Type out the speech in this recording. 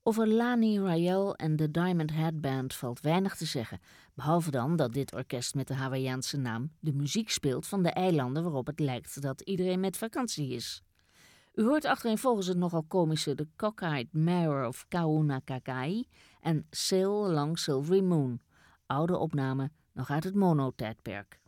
Over Lani Rael en de Diamond Head Band valt weinig te zeggen, behalve dan dat dit orkest met de Hawaïaanse naam de muziek speelt van de eilanden waarop het lijkt dat iedereen met vakantie is. U hoort achtereenvolgens het nogal komische The Cockeyed Mare of Kauna Kakai en Sail Along Silvery Moon, oude opname nog uit het mono-tijdperk.